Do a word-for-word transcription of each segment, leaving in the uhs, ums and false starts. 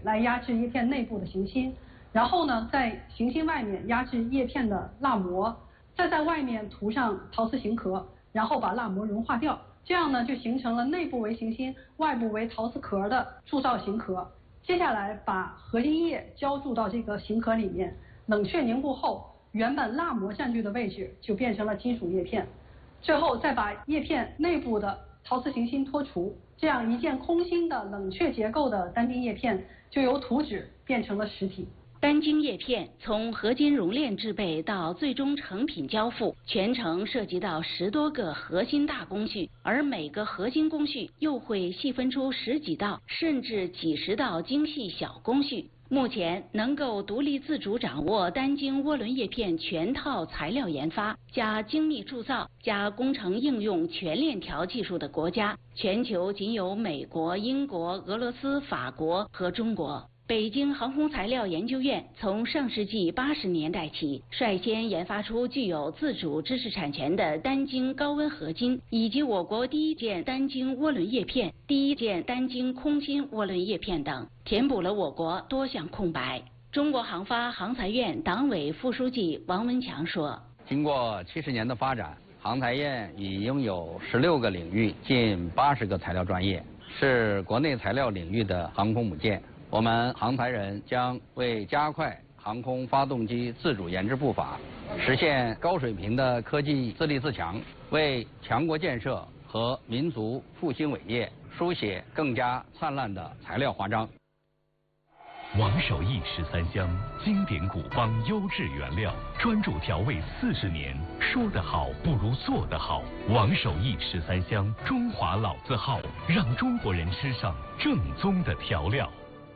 来压制叶片内部的行星，然后呢，在行星外面压制叶片的蜡膜，再在外面涂上陶瓷型壳，然后把蜡膜融化掉，这样呢就形成了内部为行星、外部为陶瓷壳的铸造型壳。接下来把核心液浇注到这个型壳里面，冷却凝固后，原本蜡膜占据的位置就变成了金属叶片。最后再把叶片内部的陶瓷行星脱除，这样一件空心的冷却结构的单晶叶片就由图纸变成了实体。 单晶叶片从合金熔炼制备到最终成品交付，全程涉及到十多个核心大工序，而每个核心工序又会细分出十几道甚至几十道精细小工序。目前能够独立自主掌握单晶涡轮叶片全套材料研发加精密铸造加工程应用全链条技术的国家，全球仅有美国、英国、俄罗斯、法国和中国。北京航空材料研究院从上世纪八十年代起，率先研发出具有自主知识产权的单晶高温合金，以及我国第一件单晶涡轮叶片、第一件单晶空心涡轮叶片等，填补了我国多项空白。中国航发航材院党委副书记王文强说：“ 经过七十年的发展，航材院已拥有十六个领域、近八十个材料专业，是国内材料领域的航空母舰。我们航材人将为加快航空发动机自主研制步伐，实现高水平的科技自立自强，为强国建设和民族复兴伟业书写更加灿烂的材料华章。” 王守义十三香，经典古方优质原料，专注调味四十年，说得好不如做得好。王守义十三香，中华老字号，让中国人吃上正宗的调料。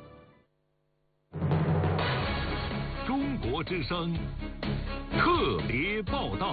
中国之声特别报道。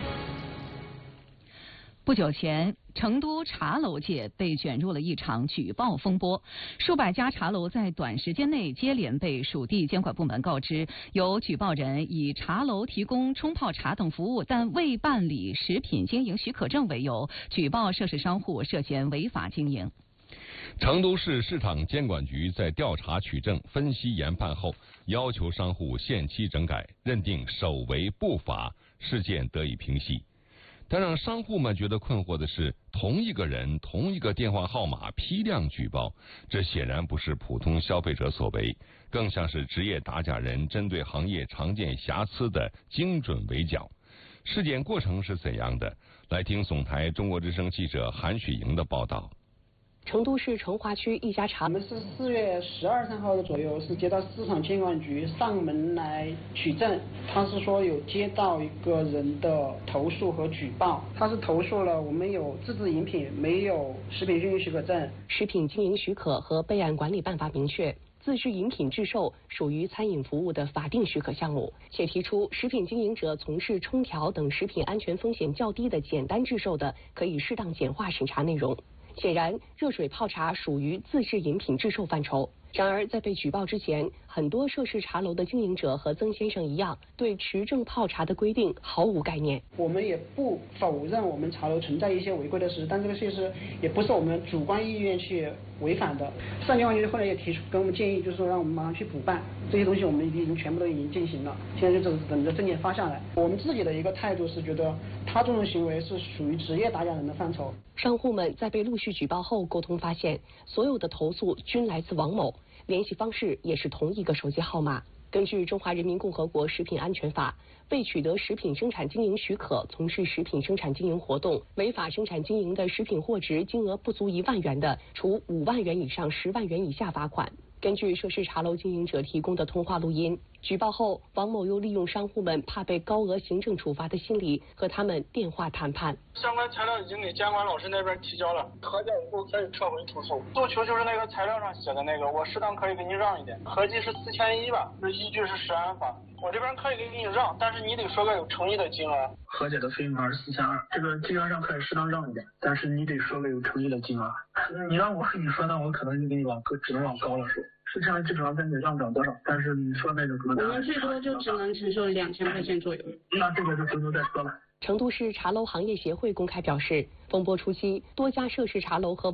不久前，成都茶楼界被卷入了一场举报风波，数百家茶楼在短时间内接连被属地监管部门告知，有举报人以茶楼提供冲泡茶等服务但未办理食品经营许可证为由，举报涉事商户涉嫌违法经营。 成都市市场监管局在调查取证、分析研判后，要求商户限期整改，认定首违不法，事件得以平息。但让商户们觉得困惑的是，同一个人、同一个电话号码批量举报，这显然不是普通消费者所为，更像是职业打假人针对行业常见瑕疵的精准围剿。事件过程是怎样的？来听总台中国之声记者韩雪莹的报道。 成都市成华区一家茶， 我们是四月十二三号的左右是接到市场监管局上门来取证，他是说有接到一个人的投诉和举报，他是投诉了我们有自制饮品没有食品经营许可证。 食品经营许可和备案管理办法明确，自制饮品制售属于餐饮服务的法定许可项目，且提出食品经营者从事冲调等食品安全风险较低的简单制售的，可以适当简化审查内容。显然，热水泡茶属于自制饮品制售范畴。然而，在被举报之前，很多涉事茶楼的经营者和曾先生一样，对持证泡茶的规定毫无概念。 我们也不否认我们茶楼存在一些违规的事，但这个事实也不是我们主观意愿去违反的。市场监管局后来也提出给我们建议，就是说让我们马上去补办这些东西，我们已经全部都已经进行了，现在就等着证件发下来。我们自己的一个态度是觉得他这种行为是属于职业打假人的范畴。 商户们在被陆续举报后沟通发现，所有的投诉均来自王某，联系方式也是同一个手机号码。根据《中华人民共和国食品安全法》，未取得食品生产经营许可从事食品生产经营活动，违法生产经营的食品货值金额不足一万元的，处五万元以上十万元以下罚款。根据涉事茶楼经营者提供的通话录音，举报后，王某又利用商户们怕被高额行政处罚的心理，和他们电话谈判。 相关材料已经给监管老师那边提交了，核检以后可以撤回投诉。诉求就是那个材料上写的那个，我适当可以给你让一点，合计是四千一吧，那依据是食安法。我这边可以给你让，但是你得说个有诚意的金额。 和解的费用是四千二，这个金额上可以适当让一点，但是你得说个有诚意的金额。你让我跟你说，那我可能就给你往只能往高了说。市场基本上跟你上涨多少，但是你说那个可能我们最多就只能承受两千块钱左右。 那这个就回头再说了。 成都市茶楼行业协会公开表示，风波初期，多家涉事茶楼和